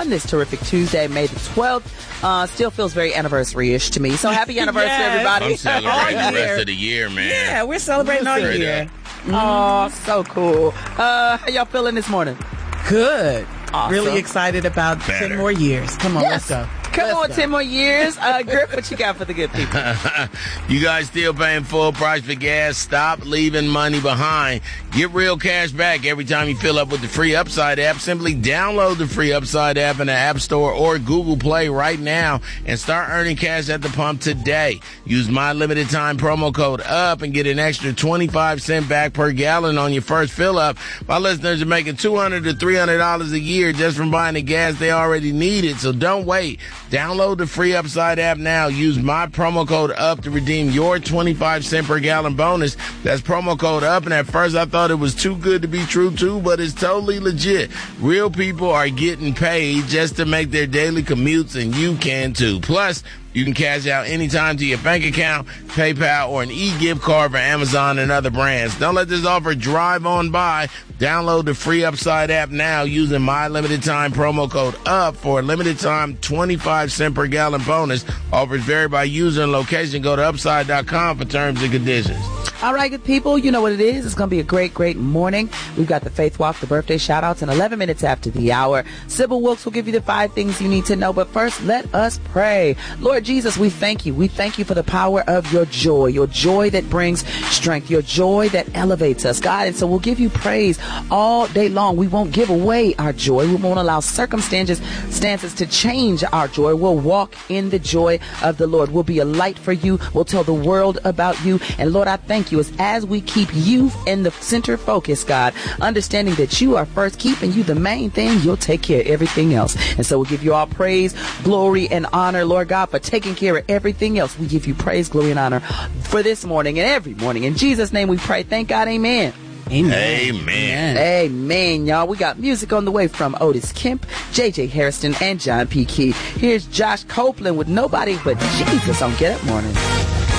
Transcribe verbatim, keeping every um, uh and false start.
on this terrific Tuesday, May the twelfth. Uh, still feels very anniversary-ish to me. So happy anniversary, yes. everybody. I'm celebrating the rest of the year, man. Yeah, we're celebrating all Straight year. Mm-hmm. Oh, so cool. Uh, how y'all feeling this morning? Good. Awesome. Really excited about Better. ten more years. Come on, Yes. let's go. Come Let's on, go. ten more years. Uh, Griff, what you got for the good people? You guys still paying full price for gas? Stop leaving money behind. Get real cash back every time you fill up with the free Upside app. Simply download the free Upside app in the App Store or Google Play right now and start earning cash at the pump today. Use my limited time promo code UP and get an extra twenty-five cents back per gallon on your first fill up. My listeners are making two hundred to three hundred dollars a year just from buying the gas they already needed. So don't wait. Download the free Upside app now. Use my promo code UP to redeem your twenty-five cents per gallon bonus. That's promo code UP. And at first I thought it was too good to be true too, but it's totally legit. Real people are getting paid just to make their daily commutes, and you can too. Plus, you can cash out anytime to your bank account, PayPal, or an e-gift card for Amazon and other brands. Don't let this offer drive on by. Download the free Upside app now using my limited time promo code UP for a limited time twenty-five cents per gallon bonus. Offers vary by user and location. Go to upside dot com for terms and conditions. All right, good people, you know what it is. It's going to be a great, great morning. We've got the Faith Walk, the birthday shout-outs, and eleven minutes after the hour. Sybil Wilkes will give you the five things you need to know. But first, let us pray. Lord Jesus, we thank you. We thank you for the power of your joy, your joy that brings strength, your joy that elevates us, God. And so we'll give you praise all day long. We won't give away our joy. We won't allow circumstances stances to change our joy. We'll walk in the joy of the Lord. We'll be a light for you. We'll tell the world about you. And Lord, I thank you as, as we keep you in the center focus, God, understanding that you are first, keeping you the main thing, you'll take care of everything else. And so we'll give you all praise, glory, and honor, Lord God, for taking care of everything else. We give you praise, glory, and honor for this morning and every morning. In Jesus' name we pray. Thank God. Amen. Amen. Amen. Amen, y'all. We got music on the way from Otis Kemp, J J Harrison, and John P. Key. Here's Josh Copeland with Nobody But Jesus on Get Up Morning.